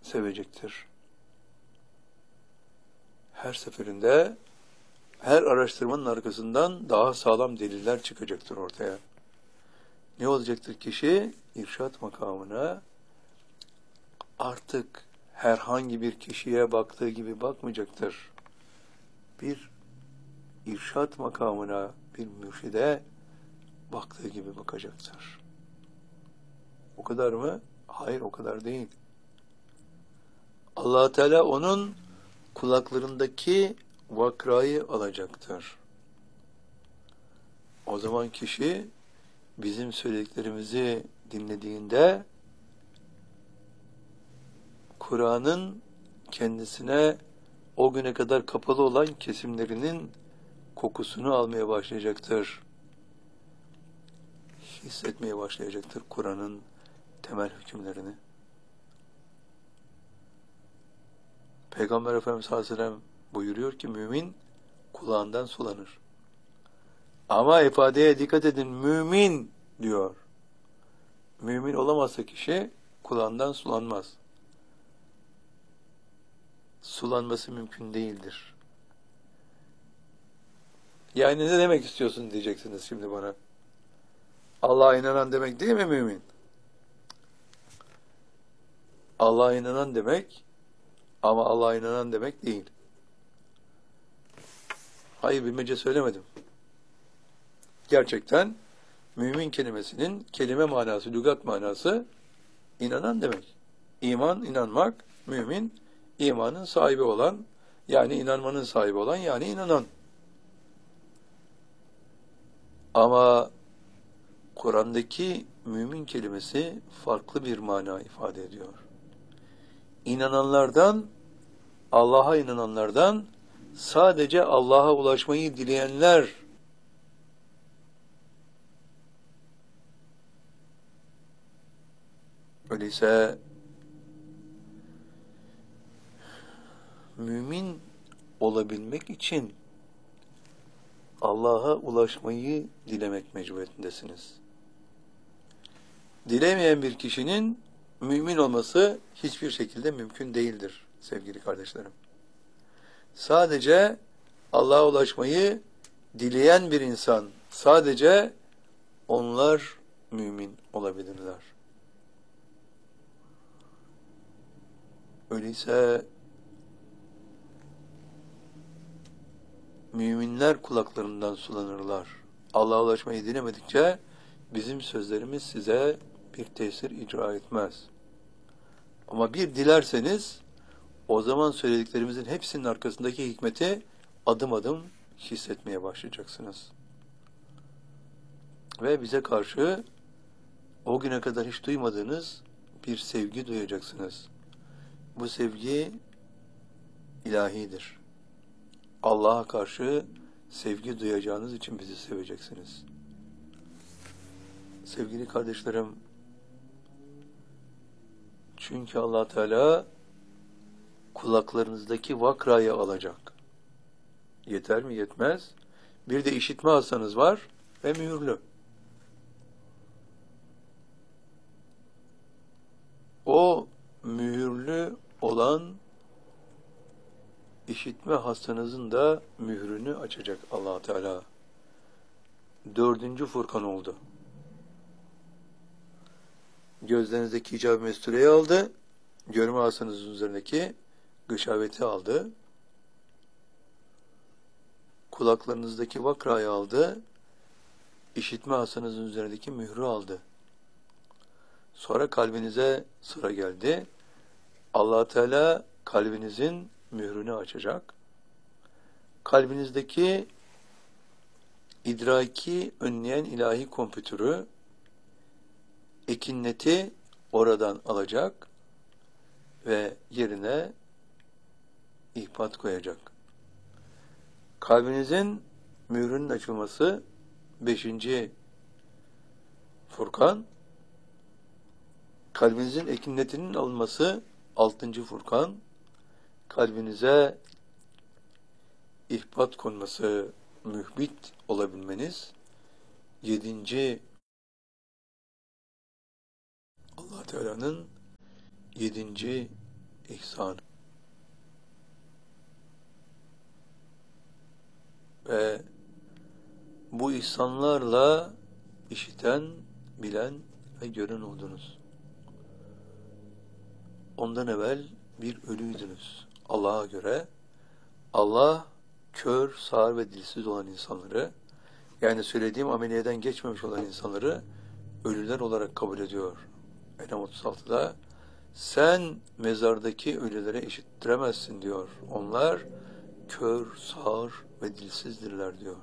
sevecektir. Her seferinde, her araştırmanın arkasından daha sağlam deliller çıkacaktır ortaya. Ne olacaktır? Kişi irşat makamına artık herhangi bir kişiye baktığı gibi bakmayacaktır. Bir irşat makamına, bir mürşide baktığı gibi bakacaktır. O kadar mı? Hayır, o kadar değil. Allah Teala onun kulaklarındaki vakrayı alacaktır. O zaman kişi bizim söylediklerimizi dinlediğinde Kur'an'ın kendisine o güne kadar kapalı olan kesimlerinin kokusunu almaya başlayacaktır. Hissetmeye başlayacaktır Kur'an'ın temel hükümlerini. Peygamber Efendimiz sallallahu aleyhi ve sellem buyuruyor ki mümin kulağından sulanır. Ama ifadeye dikkat edin, mümin diyor. Mümin olamazsa kişi kulağından sulanmaz. Sulanması mümkün değildir. Yani ne demek istiyorsun diyeceksiniz şimdi bana. Allah'a inanan demek değil mi mümin? Allah'a inanan demek ama Allah'a inanan demek değil. Hayır, bilmece söylemedim. Gerçekten mümin kelimesinin kelime manası, lügat manası inanan demek. İman, inanmak, mümin, imanın sahibi olan, yani inanmanın sahibi olan, yani inanan. Ama Kur'an'daki mümin kelimesi farklı bir mana ifade ediyor. İnananlardan, Allah'a inananlardan sadece Allah'a ulaşmayı dileyenler öyleyse mümin olabilmek için Allah'a ulaşmayı dilemek mecburiyetindesiniz. Dilemeyen bir kişinin mümin olması hiçbir şekilde mümkün değildir sevgili kardeşlerim. Sadece Allah'a ulaşmayı dileyen bir insan, sadece onlar mümin olabilirler. Öyleyse müminler kulaklarından sulanırlar. Allah'a ulaşmayı dilemedikçe bizim sözlerimiz size bir tesir icra etmez. Ama bir dilerseniz o zaman söylediklerimizin hepsinin arkasındaki hikmeti adım adım hissetmeye başlayacaksınız. Ve bize karşı o güne kadar hiç duymadığınız bir sevgi duyacaksınız. Bu sevgi ilahidir. Allah'a karşı sevgi duyacağınız için bizi seveceksiniz. Sevgili kardeşlerim, çünkü Allah Teala kulaklarınızdaki vakrayı alacak. Yeter mi? Yetmez. Bir de işitme hastanız var ve mühürlü. O mühürlü olan işitme hastanızın da mührünü açacak Allah Teala. 4. Furkan oldu. Gözlerinizdeki hicab-ı mestureyi aldı. Görme hastanızın üzerindeki gışaveti aldı. Kulaklarınızdaki vakrayı aldı. İşitme hastanızın üzerindeki mührü aldı. Sonra kalbinize sıra geldi. Allah Teala kalbinizin mührünü açacak. Kalbinizdeki idraki önleyen ilahi kompütürü, ekinneti oradan alacak ve yerine ihbat koyacak. Kalbinizin mührünün açılması 5. Furkan, kalbinizin ekinnetinin alınması 6. Furkan, kalbinize ihbat konması, mühbit olabilmeniz 7. Allah Teala'nın 7. ihsanı. Ve bu ihsanlarla işiten, bilen ve gören oldunuz. Ondan evvel bir ölüydünüz. Allah'a göre Allah kör, sağır ve dilsiz olan insanları, yani söylediğim ameliyeden geçmemiş olan insanları ölüler olarak kabul ediyor. Enam 36'da sen mezardaki ölülere işittiremezsin diyor. Onlar kör, sağır ve dilsizdirler diyor.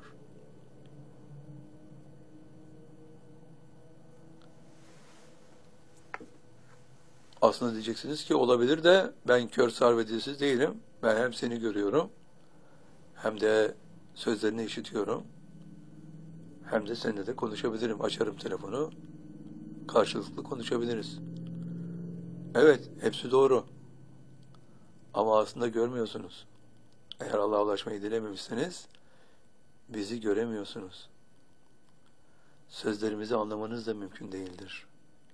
Aslında diyeceksiniz ki olabilir de ben kör, sağır ve dilsiz değilim. Ben hem seni görüyorum hem de sözlerini işitiyorum. Hem de seninle de konuşabilirim. Açarım telefonu. Karşılıklı konuşabiliriz. Evet, hepsi doğru. Ama aslında görmüyorsunuz. Eğer Allah'a ulaşmayı dilememişseniz bizi göremiyorsunuz. Sözlerimizi anlamanız da mümkün değildir.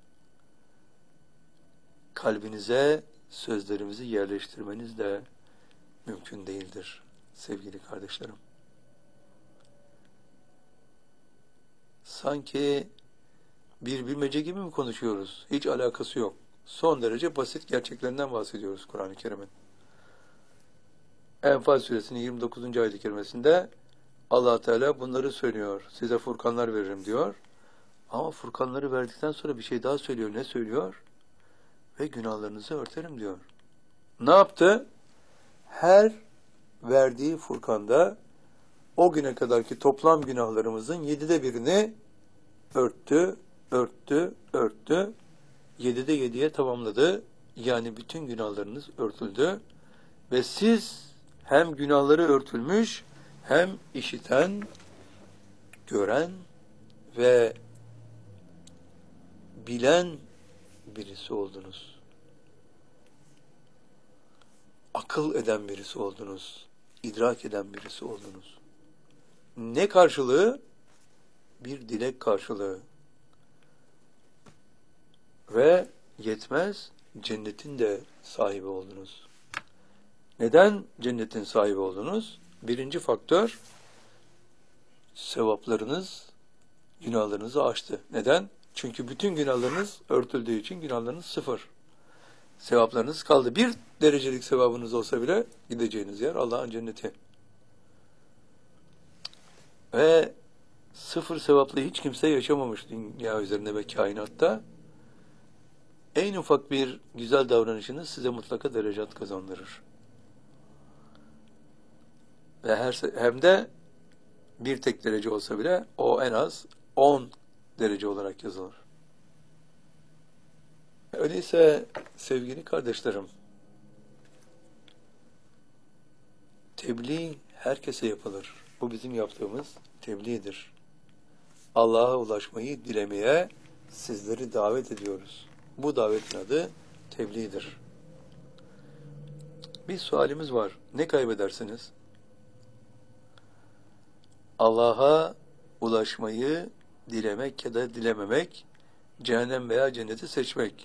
Kalbinize sözlerimizi yerleştirmeniz de mümkün değildir sevgili kardeşlerim. Sanki bir bilmece gibi mi konuşuyoruz? Hiç alakası yok. Son derece basit gerçeklerinden bahsediyoruz Kur'an-ı Kerim'in. Enfal suresinin 29. ayet-i kerimesinde Allah Teala bunları söylüyor. Size furkanlar veririm diyor. Ama furkanları verdikten sonra bir şey daha söylüyor. Ne söylüyor? Ve günahlarınızı örterim diyor. Ne yaptı? Her verdiği furkanda o güne kadarki toplam günahlarımızın 7'de birini örttü, örttü, örttü. 7'de 7'ye tamamladı. Yani bütün günahlarınız örtüldü. Ve siz hem günahları örtülmüş, hem işiten, gören ve bilen birisi oldunuz. Akıl eden birisi oldunuz. İdrak eden birisi oldunuz. Ne karşılığı? Bir dilek karşılığı. Ve yetmez, cennetin de sahibi oldunuz. Neden cennetin sahibi oldunuz? Birinci faktör, sevaplarınız günahlarınızı aştı. Neden? Çünkü bütün günahlarınız örtüldüğü için günahlarınız sıfır. Sevaplarınız kaldı. 1 derecelik sevabınız olsa bile gideceğiniz yer Allah'ın cenneti. Ve sıfır sevaplı hiç kimse yaşamamış dünya üzerinde ve kainatta. En ufak bir güzel davranışınız size mutlaka derecat kazandırır. Ve hem de bir tek derece olsa bile o en az 10 derece olarak yazılır. Öyleyse sevgili kardeşlerim, tebliğ herkese yapılır. Bu bizim yaptığımız tebliğdir. Allah'a ulaşmayı dilemeye sizleri davet ediyoruz. Bu davetin adı tebliğdir. Bir sualimiz var. Ne kaybedersiniz? Allah'a ulaşmayı dilemek ya da dilememek, cehennem veya cenneti seçmek.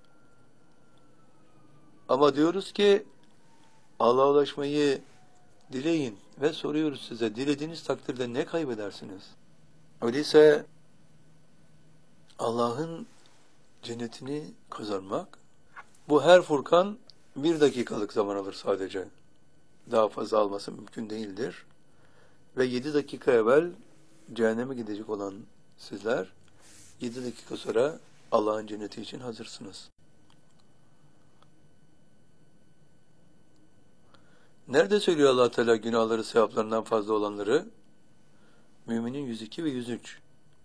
Ama diyoruz ki Allah'a ulaşmayı dileyin ve soruyoruz size, dilediğiniz takdirde ne kaybedersiniz? Öyleyse Allah'ın cennetini kazanmak, bu her furkan 1 dakikalık zaman alır sadece. Daha fazla alması mümkün değildir. Ve 7 dakika evvel cehenneme gidecek olan sizler, 7 dakika sonra Allah'ın cenneti için hazırsınız. Nerede söylüyor Allah Teala günahları sevaplarından fazla olanları? Müminin 102 ve 103.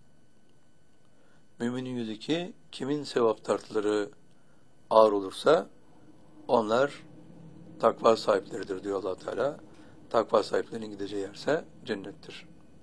Müminin 102, kimin sevap tartıları ağır olursa onlar takva sahipleridir diyor Allah Teala. Takva sahiplerinin gideceği yerse cennettir.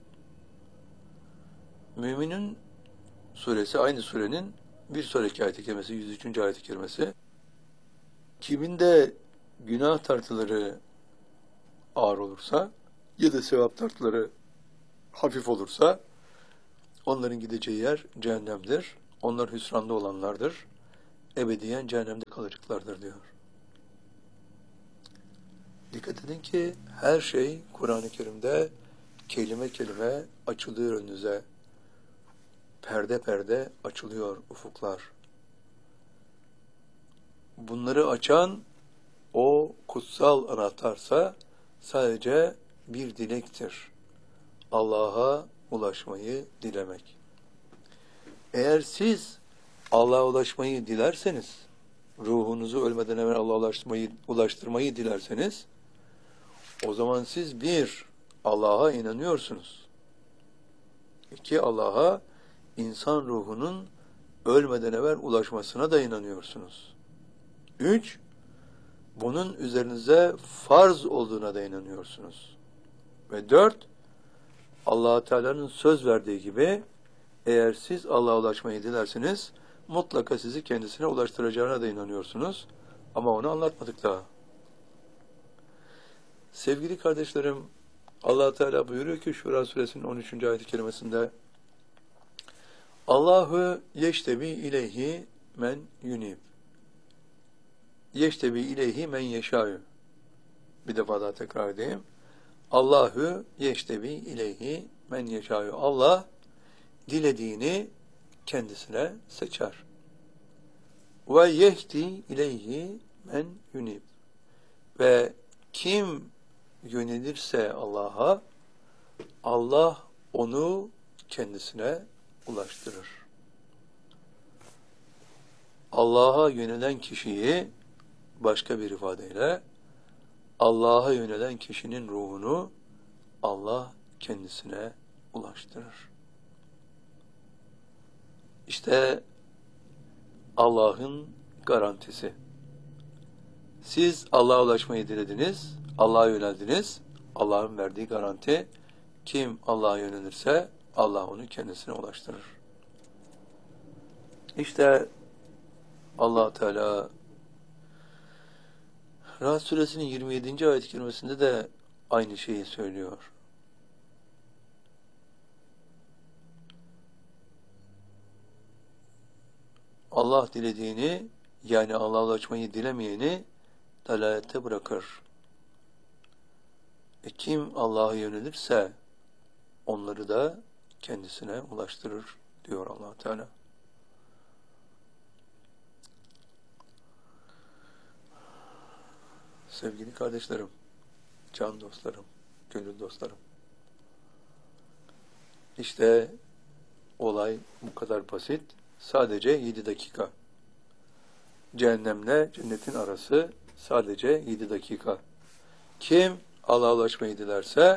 Müminin suresi aynı surenin bir sonraki ayet-i kerimesi, 103. ayet-i kerimesi. Kimin de günah tartıları ağır olursa ya da sevap tartıları hafif olursa onların gideceği yer cehennemdir. Onlar hüsranda olanlardır. Ebediyen cehennemde kalacaklardır diyor. Dikkat edin ki her şey Kur'an-ı Kerim'de kelime kelime açılıyor önünüze. Perde perde açılıyor ufuklar. Bunları açan o kutsal anahtarsa sadece bir dilektir. Allah'a ulaşmayı dilemek. Eğer siz Allah'a ulaşmayı dilerseniz, ruhunuzu ölmeden evvel Allah'a ulaştırmayı dilerseniz, o zaman siz bir, Allah'a inanıyorsunuz. İki, Allah'a insan ruhunun ölmeden evvel ulaşmasına da inanıyorsunuz. Üç, bunun üzerinize farz olduğuna da inanıyorsunuz. Ve dört, Allah-u Teala'nın söz verdiği gibi eğer siz Allah'a ulaşmayı dilerseniz mutlaka sizi kendisine ulaştıracağına da inanıyorsunuz. Ama onu anlatmadık daha. Sevgili kardeşlerim, Allah-u Teala buyuruyor ki Şura suresinin 13. ayet-i kerimesinde Allahu yeştebi ileyhi men yunib. Yeştebi ileyhi men yeşâ'ü. Bir defa daha tekrar edeyim. Allahu yeştebi ileyhi men yeşâ'ü. Allah dilediğini kendisine seçer. Ve yehdi ileyhi men yunib. Ve kim yönelirse Allah'a, Allah onu kendisine ulaştırır. Allah'a yönelen kişiyi, başka bir ifadeyle, Allah'a yönelen kişinin ruhunu Allah kendisine ulaştırır. İşte Allah'ın garantisi. Siz Allah'a ulaşmayı dilediniz, Allah'a yöneldiniz. Allah'ın verdiği garanti, kim Allah'a yönelirse Allah onu kendisine ulaştırır. İşte Allah Teala Rahat suresinin 27. ayet-i kerimesinde de aynı şeyi söylüyor. Allah dilediğini, yani Allah'a ulaşmayı dilemeyeni dalalette bırakır. Kim Allah'a yönelirse onları da kendisine ulaştırır diyor Allah Teala. Sevgili kardeşlerim, can dostlarım, gönül dostlarım. İşte olay bu kadar basit. Sadece 7 dakika. Cehennemle cennetin arası sadece 7 dakika. Kim Allah'a ulaşmayı dilerse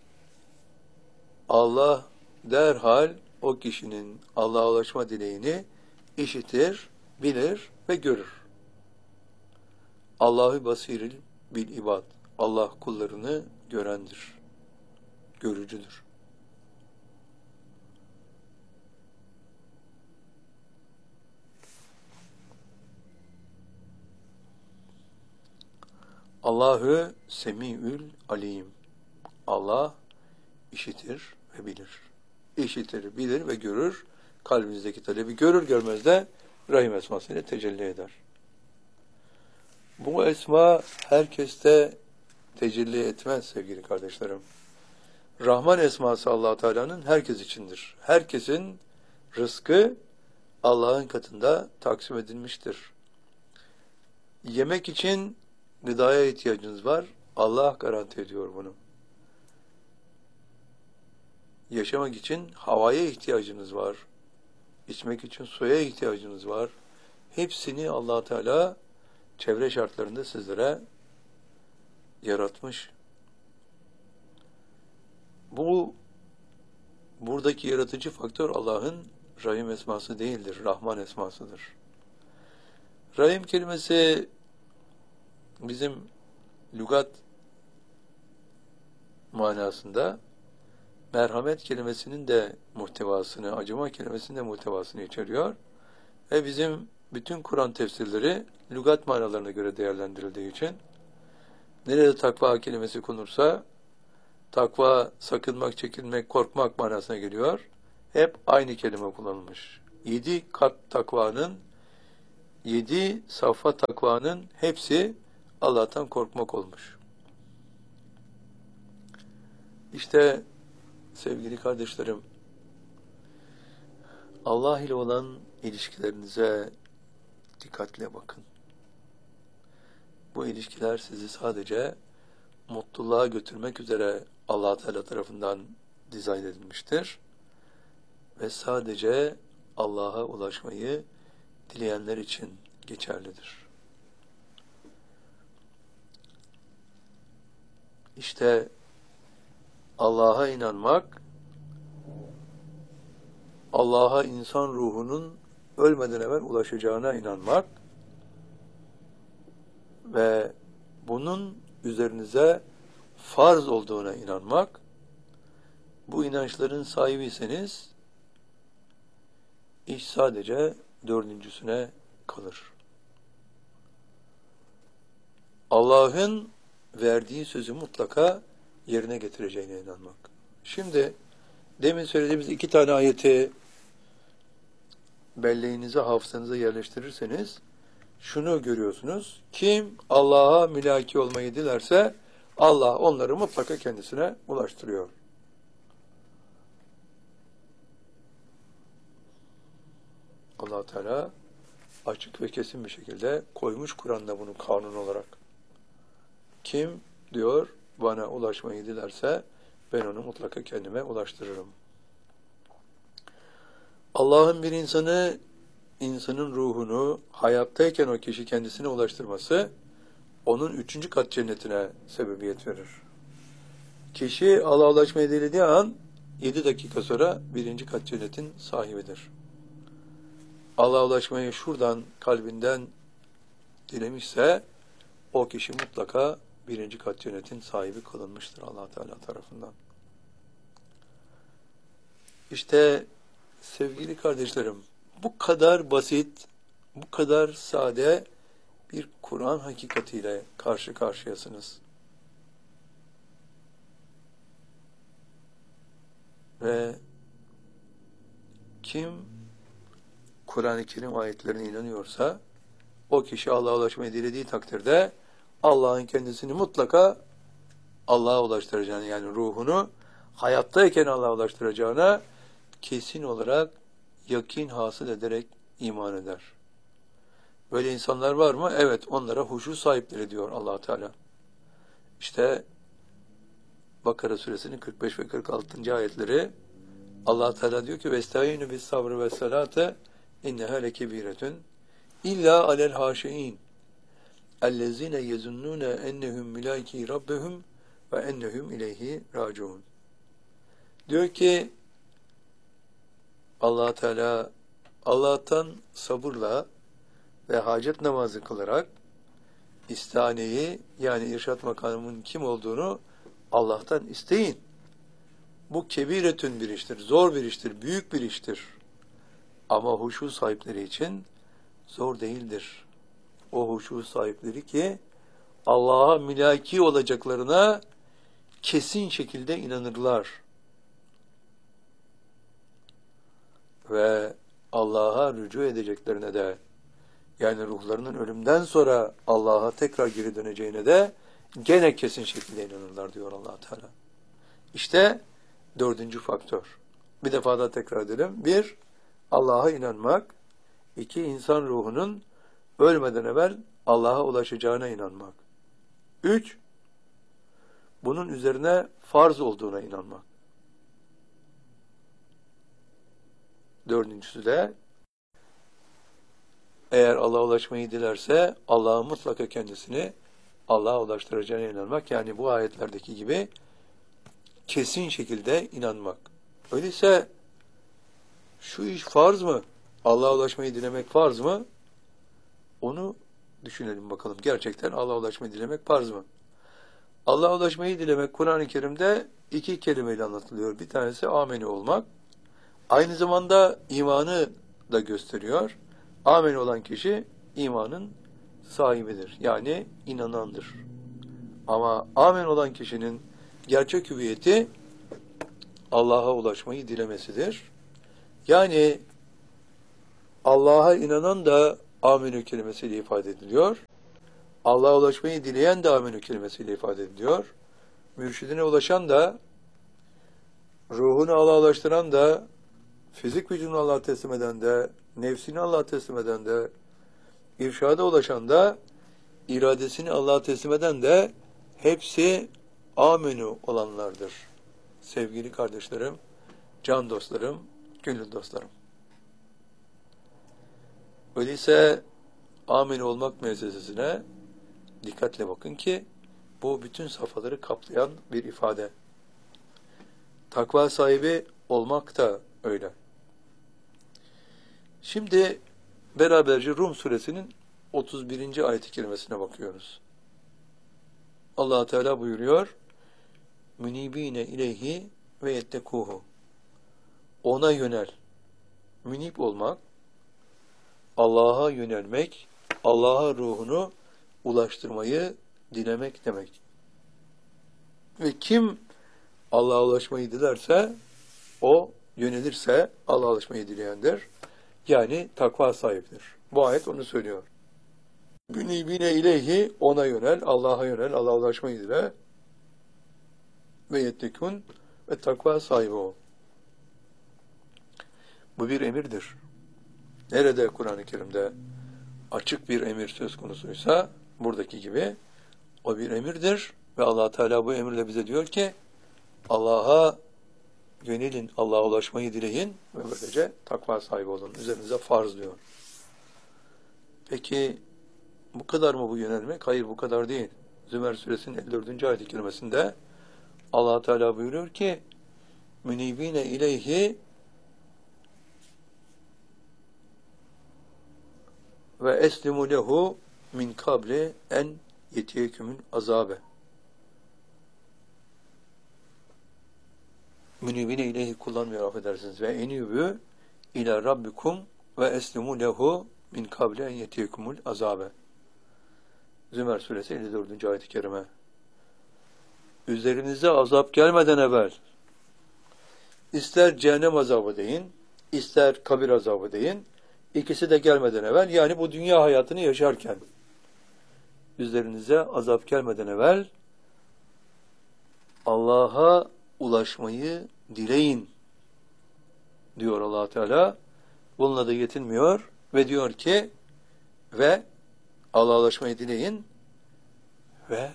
Allah derhal o kişinin Allah'a ulaşma dileğini işitir, bilir ve görür. Allahu basiril bil ibad. Allah kullarını görendir, görücüdür. Allahu semi'ül alim. Allah işitir ve bilir. İşitir, bilir ve görür. Kalbinizdeki talebi görür görmez de Rahim esmasıyla tecelli eder. Bu esma herkeste tecelli etmez sevgili kardeşlerim. Rahman esması Allah Teala'nın herkes içindir. Herkesin rızkı Allah'ın katında taksim edilmiştir. Yemek için gıdaya ihtiyacınız var. Allah garanti ediyor bunu. Yaşamak için havaya ihtiyacınız var. İçmek için suya ihtiyacınız var. Hepsini Allah Teala çevre şartlarında sizlere yaratmış. Buradaki yaratıcı faktör Allah'ın Rahim esması değildir, Rahman esmasıdır. Rahim kelimesi bizim lügat manasında merhamet kelimesinin de muhtevasını, acıma kelimesinin de muhtevasını içeriyor. Ve bizim bütün Kur'an tefsirleri lügat manalarına göre değerlendirildiği için nerede takva kelimesi konursa takva, sakınmak, çekinmek, korkmak manasına geliyor. Hep aynı kelime kullanılmış. 7 kat takvanın, 7 safha takvanın hepsi Allah'tan korkmak olmuş. İşte sevgili kardeşlerim, Allah ile olan ilişkilerinize dikkatle bakın. Bu ilişkiler sizi sadece mutluluğa götürmek üzere Allah Teala tarafından dizayn edilmiştir. Ve sadece Allah'a ulaşmayı dileyenler için geçerlidir. İşte Allah'a inanmak, Allah'a insan ruhunun ölmeden evvel ulaşacağına inanmak ve bunun üzerinize farz olduğuna inanmak, bu inançların sahibiyseniz iş sadece dördüncüsüne kalır. Allah'ın verdiği sözü mutlaka yerine getireceğine inanmak. Şimdi demin söylediğimiz 2 tane ayeti belleğinize, hafızanıza yerleştirirseniz şunu görüyorsunuz. Kim Allah'a mülaki olmayı dilerse Allah onları mutlaka kendisine ulaştırıyor. Allah Teala açık ve kesin bir şekilde koymuş Kur'an'da bunu kanun olarak. Kim diyor bana ulaşmayı dilerse ben onu mutlaka kendime ulaştırırım. Allah'ın bir insanın ruhunu hayattayken o kişi kendisine ulaştırması onun 3. kat cennetine sebebiyet verir. Kişi Allah'a ulaşmayı dilediği an 7 dakika sonra 1. kat cennetin sahibidir. Allah'a ulaşmayı şuradan kalbinden dilemişse o kişi mutlaka 1. kat cennetin sahibi kılınmıştır Allah Teala tarafından. İşte sevgili kardeşlerim, bu kadar basit, bu kadar sade bir Kur'an hakikatiyle karşı karşıyasınız. Ve kim Kur'an-ı Kerim ayetlerine inanıyorsa, o kişi Allah'a ulaşmayı dilediği takdirde Allah'ın kendisini mutlaka Allah'a ulaştıracağını, yani ruhunu hayattayken Allah'a ulaştıracağına kesin olarak yakin hasıl ederek iman eder. Böyle insanlar var mı? Evet, onlara huşu sahipleri diyor Allah Teala. İşte Bakara suresinin 45 ve 46. ayetleri Allah Teala diyor ki: "Vestâinu bis sabrı ve salate inneha lekebiretun illa alel haşiin ellezine yezunnune ennehum milaki rabbehum ve ennehum ileyhi raciun." Diyor ki Allah Teala, Allah'tan sabırla ve hacet namazı kılarak istaneyi, yani irşat makamının kim olduğunu Allah'tan isteyin. Bu kebiretün bir iştir, zor bir iştir, büyük bir iştir. Ama huşu sahipleri için zor değildir. O huşu sahipleri ki Allah'a mülaki olacaklarına kesin şekilde inanırlar. Ve Allah'a rücu edeceklerine de, yani ruhlarının ölümden sonra Allah'a tekrar geri döneceğine de gene kesin şekilde inanırlar diyor Allah Teala. İşte 4. faktör. Bir defa da tekrar edelim. 1. Allah'a inanmak. 2. İnsan ruhunun ölmeden evvel Allah'a ulaşacağına inanmak. 3. Bunun üzerine farz olduğuna inanmak. 4.'sü de eğer Allah'a ulaşmayı dilerse Allah'ın mutlaka kendisini Allah'a ulaştıracağına inanmak. Yani bu ayetlerdeki gibi kesin şekilde inanmak. Öyleyse şu iş farz mı? Allah'a ulaşmayı dilemek farz mı? Onu düşünelim bakalım. Gerçekten Allah'a ulaşmayı dilemek farz mı? Allah'a ulaşmayı dilemek Kur'an-ı Kerim'de 2 kelimeyle anlatılıyor. Bir tanesi ameni olmak. Aynı zamanda imanı da gösteriyor. Ameni olan kişi imanın sahibidir. Yani inanandır. Ama amen olan kişinin gerçek hüviyeti Allah'a ulaşmayı dilemesidir. Yani Allah'a inanan da amenü kelimesiyle ifade ediliyor. Allah'a ulaşmayı dileyen de amenü kelimesiyle ifade ediliyor. Mürşidine ulaşan da ruhunu Allah'a ulaştıran da, fizik vücudunu Allah'a teslim eden de, nefsini Allah'a teslim eden de, irşada ulaşan da, iradesini Allah'a teslim eden de hepsi amenü olanlardır. Sevgili kardeşlerim, can dostlarım, gönül dostlarım. Öyleyse amenü olmak meselesine dikkatle bakın ki bu bütün safhaları kaplayan bir ifade. Takva sahibi olmak da öyle. Şimdi beraberce Rum suresinin 31. ayet-i kerimesine bakıyoruz. Allah Teala buyuruyor: "Münibine ileyhi ve yettekuhu." Ona yönel. Münib olmak, Allah'a yönelmek, Allah'a ruhunu ulaştırmayı dilemek demek. Ve kim Allah'a ulaşmayı dilerse, o yönelirse Allah'a ulaşmayı dileyendir. Yani takva sahibidir. Bu ayet onu söylüyor. Münibine ileyhi, ona yönel, Allah'a yönel, Allah'a ulaşmayı dile. Ve yettekun, ve takva sahibi ol. Bu bir emirdir. Nerede Kur'an-ı Kerim'de açık bir emir söz konusuysa, buradaki gibi o bir emirdir. Ve Allah Teala bu emirle bize diyor ki, Allah'a yönelin, Allah'a ulaşmayı dileyin ve böylece takva sahibi olun. Üzerinize farz diyor. Peki bu kadar mı bu yönelmek? Hayır, bu kadar değil. Zümer suresinin 54. ayet-i kerimesinde Allah Teala buyuruyor ki, münibine ileyhi ve eslimu lehu min kable en yetiyekümün azabe. Münibine ileyhi kullanmıyor, affedersiniz. Ve enübü ila rabbikum ve eslimu lehu min kable en yetiyekumul azabe. Zümer suresi 54. ayet-i kerime. Üzerinize azap gelmeden evvel ister cehennem azabı deyin, ister kabir azabı deyin, ikisi de gelmeden evvel, yani bu dünya hayatını yaşarken üzerinize azap gelmeden evvel Allah'a ulaşmayı dileyin diyor Allah Teala. Bununla da yetinmiyor ve diyor ki ve Allah'a ulaşmayı dileyin ve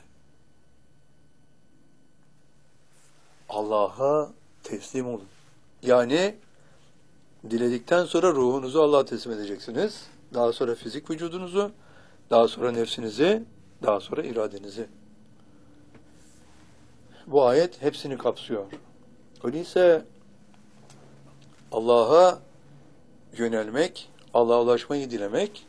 Allah'a teslim olun. Yani diledikten sonra ruhunuzu Allah'a teslim edeceksiniz. Daha sonra fizik vücudunuzu, daha sonra nefsinizi, daha sonra iradenizi. Bu ayet hepsini kapsıyor. Öyleyse Allah'a yönelmek, Allah'a ulaşmayı dilemek,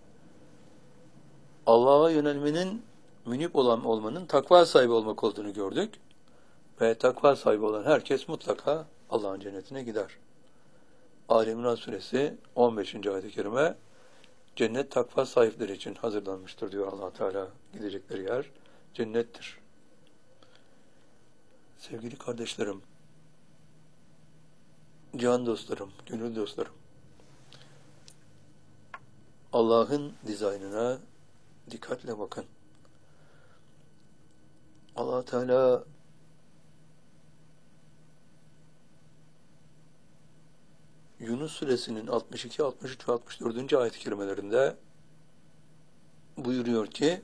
Allah'a yönelmenin münip olmanın takva sahibi olmak olduğunu gördük. Ve takva sahibi olan herkes mutlaka Allah'ın cennetine gider. Ali İmran suresi 15. ayet-i kerime, cennet takva sahipleri için hazırlanmıştır diyor Allah Teala. Gidecekleri yer cennettir. Sevgili kardeşlerim, can dostlarım, gönül dostlarım, Allah'ın dizaynına dikkatle bakın. Allah Teala Yunus suresinin 62, 63 ve 64. ayet-i kerimelerinde buyuruyor ki,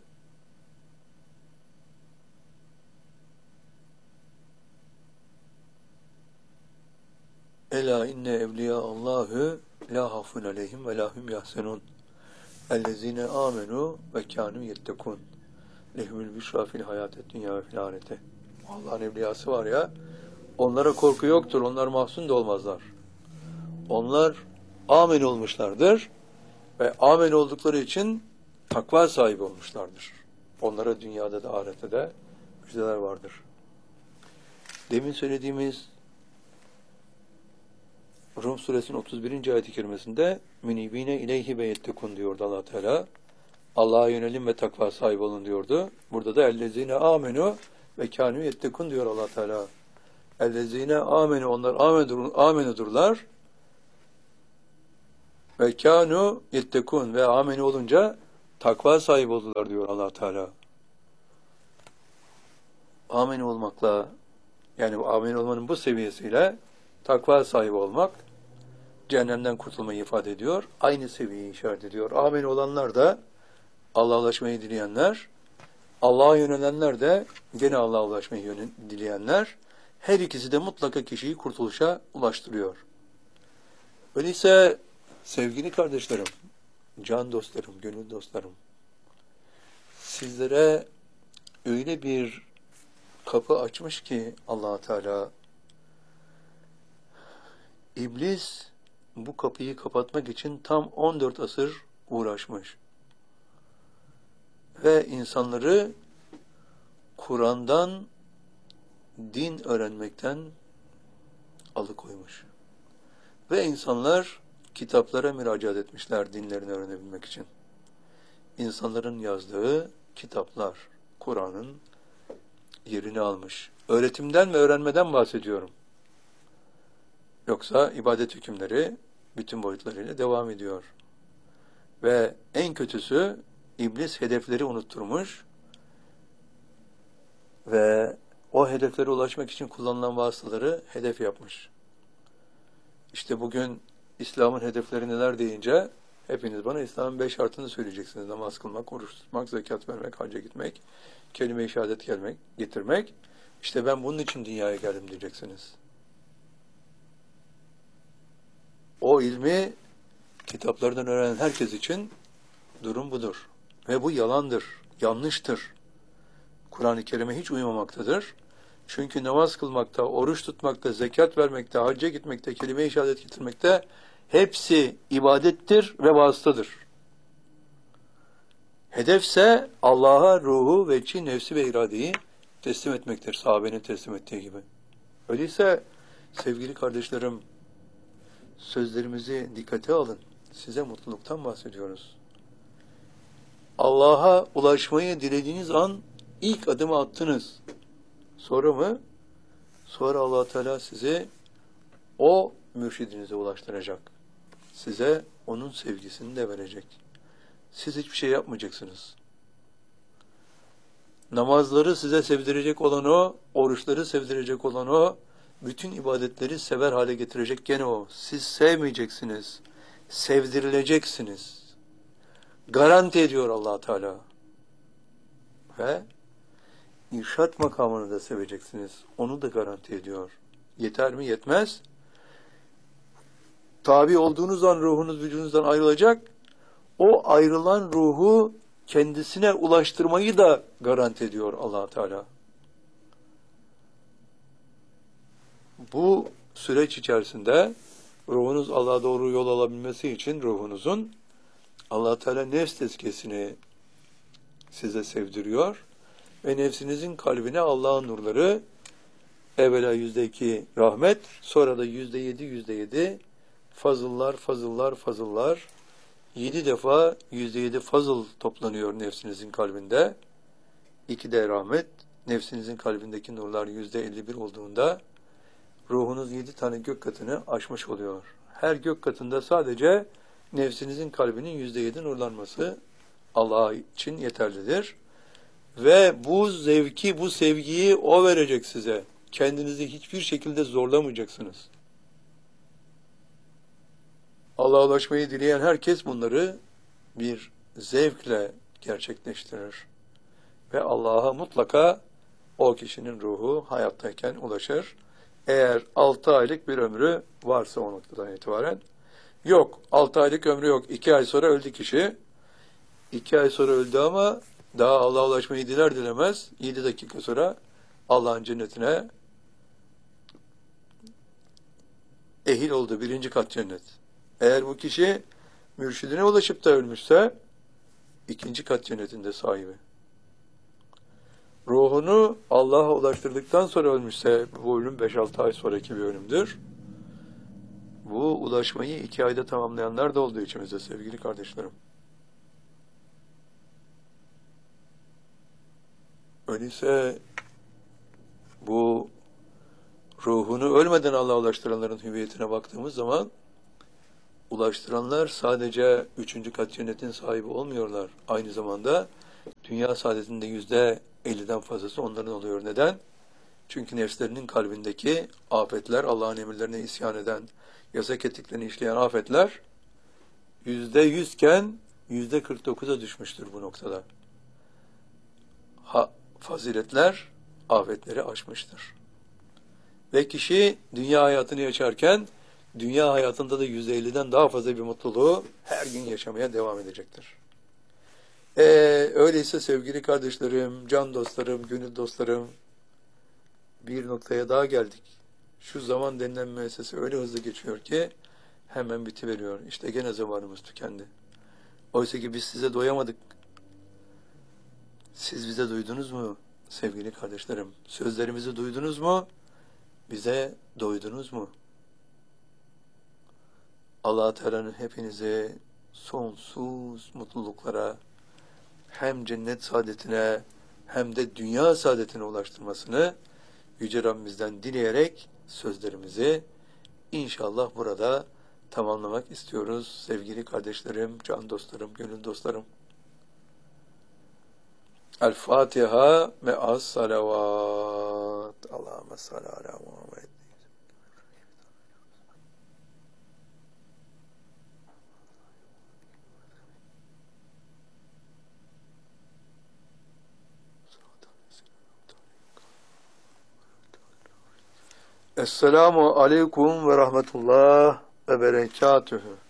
Ela inne evliya Allahu la hafun aleyhim ve la hum yahsenun. Ellezine amenu ve kanu yettekun. Lehumul büşra fil hayatet dünya ve fil ahirete. Allah'ın evliyası var ya, onlara korku yoktur, onlar mahzun da olmazlar. Onlar amen olmuşlardır ve amen oldukları için takva sahibi olmuşlardır. Onlara dünyada da ahirette de müjdeler vardır. Demin söylediğimiz Rum suresinin 31. ayet-i kerimesinde münibine ileyhi ve yettekun diyordu Allah Teala. Allah'a yönelin ve takva sahibi olun diyordu. Burada da ellezine amenu ve kânû yettekun diyor Allah Teala. Ellezine amenu, onlar amenudurlar. Ve kânû yettekun, ve amenu olunca takva sahibi oldular diyor Allah Teala. Amenu olmakla Yani amin olmanın bu seviyesiyle takva sahibi olmak, cehennemden kurtulmayı ifade ediyor. Aynı seviyeyi işaret ediyor. Amin olanlar da Allah'a ulaşmayı dileyenler, Allah'a yönelenler de gene Allah'a ulaşmayı dileyenler, her ikisi de mutlaka kişiyi kurtuluşa ulaştırıyor. Öyleyse sevgili kardeşlerim, can dostlarım, gönül dostlarım, sizlere öyle bir kapı açmış ki Allah Teala, İblis bu kapıyı kapatmak için tam 14 asır uğraşmış. Ve insanları Kur'an'dan din öğrenmekten alıkoymuş. Ve insanlar kitaplara müracaat etmişler dinlerini öğrenebilmek için. İnsanların yazdığı kitaplar, Kur'an'ın yerini almış. Öğretimden ve öğrenmeden bahsediyorum. Yoksa ibadet hükümleri bütün boyutlarıyla devam ediyor. Ve en kötüsü İblis hedefleri unutturmuş ve o hedeflere ulaşmak için kullanılan vasıtaları hedef yapmış. İşte bugün İslam'ın hedefleri neler deyince hepiniz bana İslam'ın 5 şartını söyleyeceksiniz. Namaz kılmak, oruç tutmak, zekat vermek, hacca gitmek, kelime-i şehadet getirmek. İşte ben bunun için dünyaya geldim diyeceksiniz. O ilmi kitaplardan öğrenen herkes için durum budur. Ve bu yalandır, yanlıştır. Kur'an-ı Kerim'e hiç uymamaktadır. Çünkü namaz kılmakta, oruç tutmakta, zekat vermekte, hacca gitmekte, kelime-i şehadet getirmekte hepsi ibadettir ve vasıtadır. Hedefse Allah'a ruhu, vecci, nefsi ve iradeyi teslim etmektir. Sahabenin teslim ettiği gibi. Öyleyse sevgili kardeşlerim, sözlerimizi dikkate alın. Size mutluluktan bahsediyoruz. Allah'a ulaşmayı dilediğiniz an ilk adımı attınız. Sonra mı? Sonra Allah Teala sizi o mürşidinize ulaştıracak. Size onun sevgisini de verecek. Siz hiçbir şey yapmayacaksınız. Namazları size sevdirecek olan o, oruçları sevdirecek olan o, bütün ibadetleri sever hale getirecek gene o. Siz sevmeyeceksiniz. Sevdirileceksiniz. Garanti ediyor Allah Teala. Ve irşat makamını da seveceksiniz. Onu da garanti ediyor. Yeter mi? Yetmez. Tabi olduğunuz an ruhunuz vücudunuzdan ayrılacak. O ayrılan ruhu kendisine ulaştırmayı da garanti ediyor Allah Teala. Bu süreç içerisinde ruhunuz Allah'a doğru yol alabilmesi için ruhunuzun Allah Teala nefs tezkiyesini size sevdiriyor ve nefsinizin kalbine Allah'ın nurları evvela %2 rahmet, sonra da %7 fazıllar 7 defa %7 fazıl toplanıyor nefsinizin kalbinde. 2 de rahmet, nefsinizin kalbindeki nurlar %51 olduğunda ruhunuz 7 tane gök katını aşmış oluyor. Her gök katında sadece nefsinizin kalbinin %7 nurlanması Allah için yeterlidir. Ve bu zevki, bu sevgiyi o verecek size. Kendinizi hiçbir şekilde zorlamayacaksınız. Allah'a ulaşmayı dileyen herkes bunları bir zevkle gerçekleştirir. Ve Allah'a mutlaka o kişinin ruhu hayattayken ulaşır. Eğer 6 aylık bir ömrü varsa o noktadan itibaren. Yok, 6 aylık ömrü yok. 2 ay sonra öldü kişi. 2 ay sonra öldü ama daha Allah'a ulaşmayı diler dilemez 7 dakika sonra Allah'ın cennetine ehil oldu. 1. kat cennet. Eğer bu kişi mürşidine ulaşıp da ölmüşse 2. kat cennetinde sahibi. Ruhunu Allah'a ulaştırdıktan sonra ölmüşse bu ölüm 5-6 ay sonraki bir ölümdür. Bu ulaşmayı 2 ayda tamamlayanlar da oldu içimizde sevgili kardeşlerim. Öyleyse bu ruhunu ölmeden Allah'a ulaştıranların hüviyetine baktığımız zaman ulaştıranlar sadece 3. kat cennetin sahibi olmuyorlar. Aynı zamanda dünya saadetinde %50'den fazlası onların oluyor. Neden? Çünkü nefslerinin kalbindeki afetler, Allah'ın emirlerine isyan eden, yasak ettiklerini işleyen afetler %100 iken %49'a düşmüştür bu noktada. Faziletler afetleri aşmıştır. Ve kişi dünya hayatını yaşarken dünya hayatında da %50'den daha fazla bir mutluluğu her gün yaşamaya devam edecektir. Öyleyse sevgili kardeşlerim, can dostlarım, gönül dostlarım, bir noktaya daha geldik. Şu zaman denilen müessese öyle hızlı geçiyor ki hemen bitiveriyor. İşte gene zamanımız tükendi. Oysa ki biz size doyamadık. Siz bize duydunuz mu sevgili kardeşlerim? Sözlerimizi duydunuz mu? Bize doydunuz mu? Allah Teala'nın hepinize sonsuz mutluluklara, hem cennet saadetine hem de dünya saadetine ulaştırmasını Yüce Rabbimizden dileyerek sözlerimizi inşallah burada tamamlamak istiyoruz. Sevgili kardeşlerim, can dostlarım, gönül dostlarım. El Fatiha me'as salavat. Allahümme salli ala Muhammed. Esselamu aleyküm ve rahmetullah ve berekatühü.